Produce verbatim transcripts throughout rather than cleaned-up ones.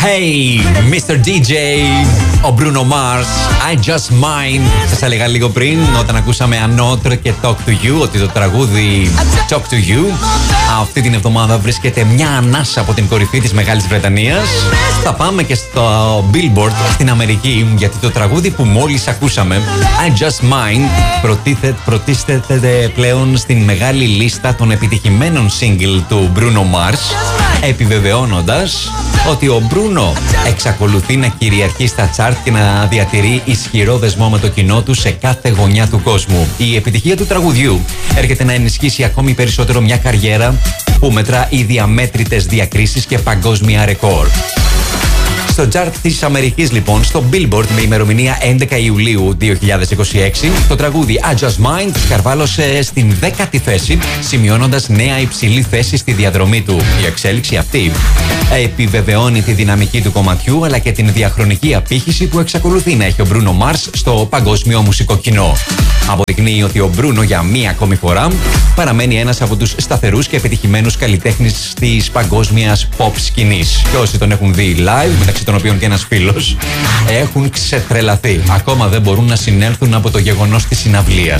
Hey, μίστερ ντι τζέι, ο Bruno Mars, I Just Mine. Σας έλεγα λίγο πριν, όταν ακούσαμε Another και Talk to You, ότι το τραγούδι Talk to You αυτή την εβδομάδα βρίσκεται μια ανάσα από την κορυφή της Μεγάλης Βρετανίας. Θα πάμε και στο Billboard στην Αμερική, γιατί το τραγούδι που μόλις ακούσαμε, I Just Mine, προτίθεται πλέον στην μεγάλη λίστα των επιτυχημένων single του Bruno Mars, επιβεβαιώνοντας ότι ο Μπρούνο εξακολουθεί να κυριαρχεί στα τσάρτ και να διατηρεί ισχυρό δεσμό με το κοινό του σε κάθε γωνιά του κόσμου. Η επιτυχία του τραγουδιού έρχεται να ενισχύσει ακόμη περισσότερο μια καριέρα που μετρά ήδη αμέτρητες διακρίσεις και παγκόσμια ρεκόρ. Στο τσάρτ της Αμερικής, λοιπόν, στο Billboard, με ημερομηνία έντεκα Ιουλίου δύο χιλιάδες είκοσι έξι, το τραγούδι I Just Mine σκαρβάλωσε στην δέκατη θέση, σημειώνοντας νέα υψηλή θέση στη διαδρομή του. Η εξέλιξη αυτή επιβεβαιώνει τη δυναμική του κομματιού, αλλά και την διαχρονική απήχηση που εξακολουθεί να έχει ο Bruno Mars στο παγκόσμιο μουσικό κοινό. Αποδεικνύει ότι ο Μπρούνο για μία ακόμη φορά παραμένει ένας από τους σταθερούς και επιτυχημένους καλλιτέχνες της παγκόσμιας pop σκηνής. Και όσοι τον έχουν δει live, μεταξύ των οποίων και ένας φίλος, έχουν ξετρελαθεί. Ακόμα δεν μπορούν να συνέλθουν από το γεγονός της συναυλίας.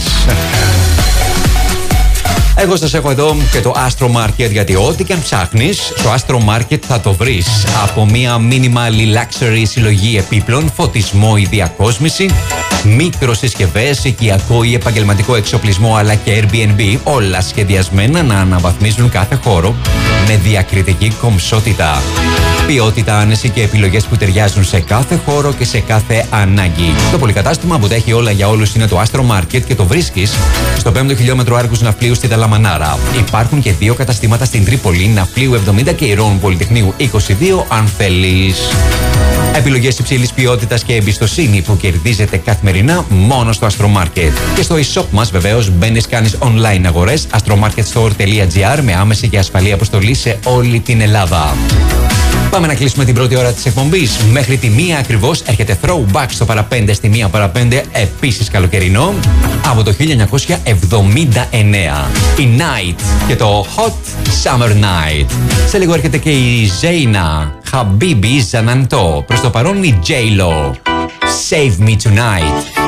Εγώ σας έχω εδώ και το Astro Market, γιατί ό,τι και αν ψάχνεις, στο Astro Market θα το βρεις. Από μια minimal luxury συλλογή επίπλων, φωτισμό ή διακόσμηση, μικροσυσκευές, οικιακό ή επαγγελματικό εξοπλισμό, αλλά και Airbnb, όλα σχεδιασμένα να αναβαθμίζουν κάθε χώρο με διακριτική κομψότητα. Ποιότητα, άνεση και επιλογές που ταιριάζουν σε κάθε χώρο και σε κάθε ανάγκη. Το πολυκατάστημα που τα έχει όλα για όλους είναι το Astro Market και το βρίσκεις στο πέμπτο χιλιόμετρο Άργους Ναυπλίου στη Δαλαμανάρα. Υπάρχουν και δύο καταστήματα στην Τρίπολη, Ναυπλίου εβδομήντα και Ηρών Πολυτεχνείου είκοσι δύο, αν θέλεις. Επιλογές υψηλής ποιότητας και εμπιστοσύνη που κερδίζετε καθημερινά μόνο στο Astro Market. Και στο e-shop μας, βεβαίως, μπαίνεις, κάνεις online αγορές, astromarketstore τελεία gr, με άμεση και ασφαλή αποστολή σε όλη την Ελλάδα. Πάμε να κλείσουμε την πρώτη ώρα της εκπομπής. Μέχρι τη μία ακριβώς έρχεται throwback στο παραπέντε, στη μία παραπέντε, επίσης καλοκαιρινό, από το χίλια εννιακόσια εβδομήντα εννέα. Η Night και το Hot Summer Night. Σε λίγο έρχεται και η Ζέινα Χαμπίμπι Ζαναντό. Προς το παρόν η J-Lo. Save Me Tonight.